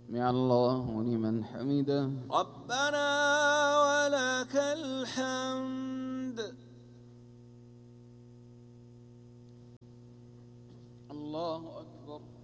سمع الله لمن حمده. ربنا ولك الحمد. الله أكبر.